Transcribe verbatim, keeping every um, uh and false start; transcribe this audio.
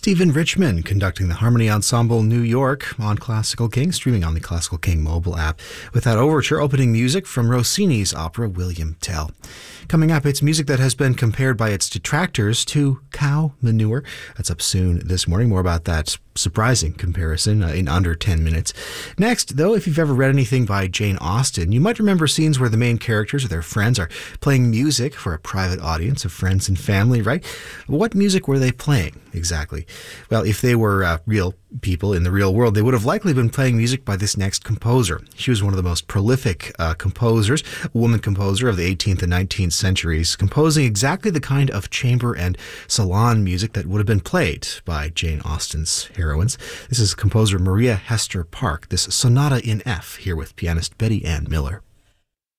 Stephen Richman conducting the Harmony Ensemble New York on Classical King, streaming on the Classical King mobile app, with that overture opening music from Rossini's opera William Tell. Coming up, it's music that has been compared by its detractors to cow manure. That's up soon this morning. More about that surprising comparison uh, in under ten minutes. Next, though, if you've ever read anything by Jane Austen, you might remember scenes where the main characters or their friends are playing music for a private audience of friends and family, right? What music were they playing exactly? Well, if they were uh, real people in the real world, they would have likely been playing music by this next composer. She was one of the most prolific uh, composers, a woman composer of the eighteenth and nineteenth centuries, composing exactly the kind of chamber and salon music that would have been played by Jane Austen's heroines. This is composer Maria Hester Park, this Sonata in F, here with pianist Betty Ann Miller.